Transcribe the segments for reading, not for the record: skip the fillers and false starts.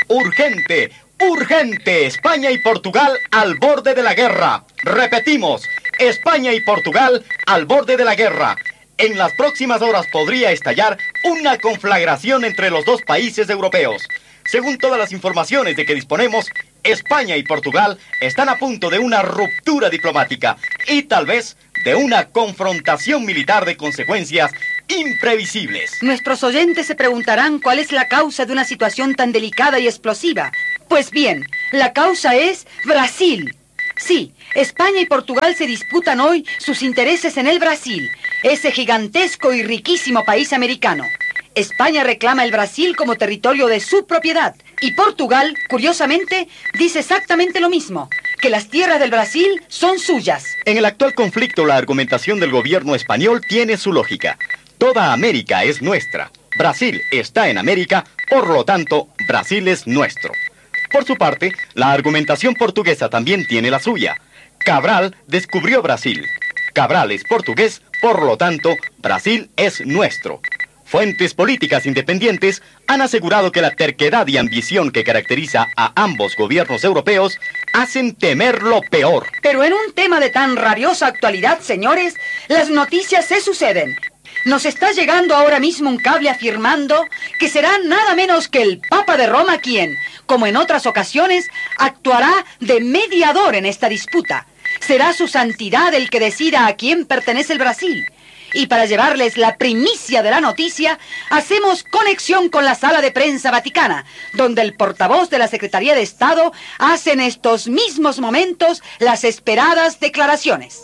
Urgente, urgente, España y Portugal al borde de la guerra. Repetimos, España y Portugal al borde de la guerra. En las próximas horas podría estallar una conflagración entre los dos países europeos. Según todas las informaciones de que disponemos, España y Portugal están a punto de una ruptura diplomática y tal vez de una confrontación militar de consecuencias imprevisibles. Nuestros oyentes se preguntarán cuál es la causa de una situación tan delicada y explosiva. Pues bien, la causa es Brasil. Sí, España y Portugal se disputan hoy sus intereses en el Brasil, ese gigantesco y riquísimo país americano. España reclama el Brasil como territorio de su propiedad y Portugal, curiosamente, dice exactamente lo mismo, que las tierras del Brasil son suyas. En el actual conflicto, la argumentación del gobierno español tiene su lógica. Toda América es nuestra. Brasil está en América, por lo tanto, Brasil es nuestro. Por su parte, la argumentación portuguesa también tiene la suya. Cabral descubrió Brasil. Cabral es portugués, por lo tanto, Brasil es nuestro. Fuentes políticas independientes han asegurado que la terquedad y ambición que caracteriza a ambos gobiernos europeos hacen temer lo peor. Pero en un tema de tan rabiosa actualidad, señores, las noticias se suceden. Nos está llegando ahora mismo un cable afirmando que será nada menos que el Papa de Roma quien, como en otras ocasiones, actuará de mediador en esta disputa. Será su santidad el que decida a quién pertenece el Brasil. Y para llevarles la primicia de la noticia, hacemos conexión con la sala de prensa vaticana, donde el portavoz de la Secretaría de Estado hace en estos mismos momentos las esperadas declaraciones.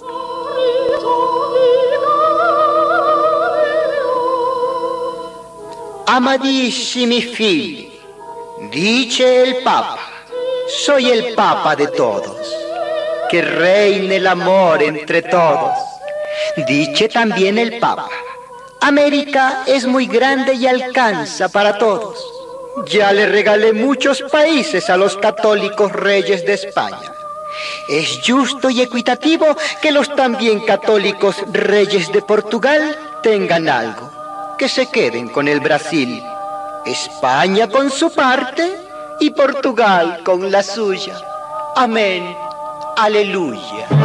Amadissimi figli, dice el Papa, soy el Papa de todos, que reine el amor entre todos. Dice también el Papa, América es muy grande y alcanza para todos. Ya le regalé muchos países a los católicos reyes de España. Es justo y equitativo que los también católicos reyes de Portugal tengan algo, que se queden con el Brasil, España con su parte y Portugal con la suya. Amén. Aleluya.